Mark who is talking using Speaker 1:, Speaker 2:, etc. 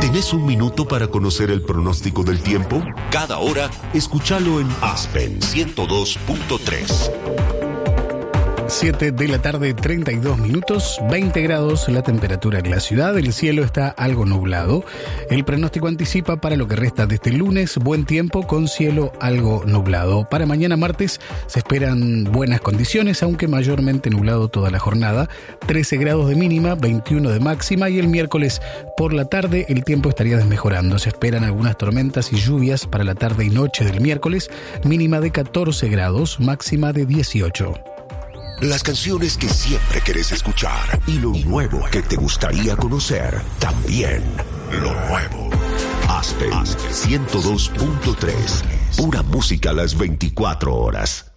Speaker 1: ¿Tenés un minuto para conocer el pronóstico del tiempo? Cada hora, escúchalo en Aspen 102.3.
Speaker 2: 7 de la tarde, 32 minutos, 20 grados la temperatura en la ciudad. El cielo está algo nublado. El pronóstico anticipa para lo que resta de este lunes buen tiempo con cielo algo nublado. Para mañana martes se esperan buenas condiciones, aunque mayormente nublado toda la jornada. 13 grados de mínima, 21 de máxima, y el miércoles por la tarde el tiempo estaría desmejorando. Se esperan algunas tormentas y lluvias para la tarde y noche del miércoles, mínima de 14 grados, máxima de 18.
Speaker 1: Las canciones que siempre querés escuchar y lo nuevo que te gustaría conocer. También lo nuevo. Aspen 102.3. Pura música a las 24 horas.